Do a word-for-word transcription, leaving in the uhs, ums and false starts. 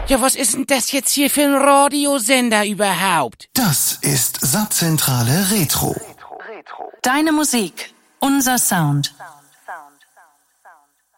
Ja, was ist denn das jetzt hier für ein Radiosender überhaupt? Das ist Satzzentrale Retro. Deine Musik, unser Sound.